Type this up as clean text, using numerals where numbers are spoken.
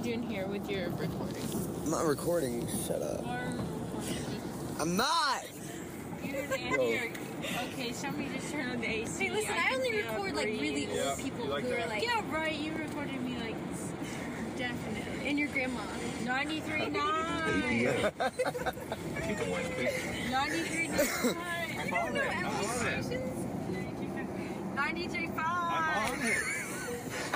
doing here with your recording? I'm not recording. Shut up. I'm not. Okay, somebody just turned on the AC. Hey, listen, I only record like really old people who are like. Yeah, right. You recorded me like definitely. And your grandma. 93.9. 93.9. You don't know Emily's stations? 93.5. I'm on it.